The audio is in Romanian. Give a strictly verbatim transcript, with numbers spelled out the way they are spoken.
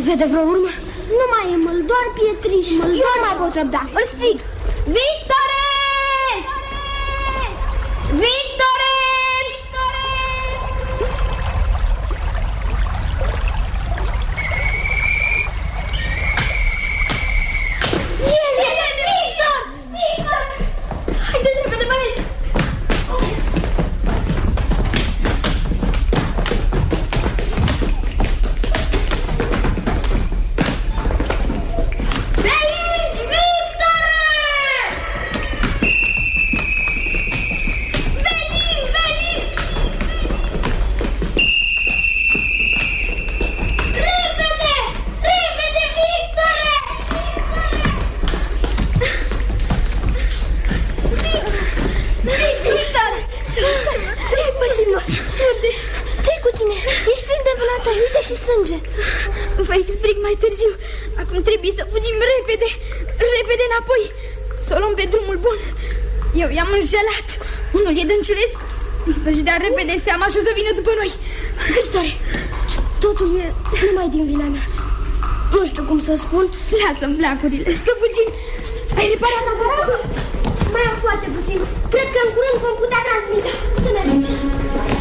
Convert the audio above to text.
vede vreo urmă? Nu mai e măl, doar pietriș. Măl, Eu nu mai pot răbda. Îl strig. Victore! Victore! El e Victor! Victor! Haideți repede, băieți! Vă explic mai târziu. Acum trebuie să fugim repede, repede înapoi, să o luăm pe drumul bun. Eu i-am înșelat. Unul e Dănciulescu. Să-și dea repede seama și o să vină după noi. Victor, totul e numai din vina mea. Nu știu cum să spun. Lasă-mi flacurile, să fugim. Ai reparat aparatul? Mai am foarte puțin. Cred că în curând vom putea transmite. Să mergem.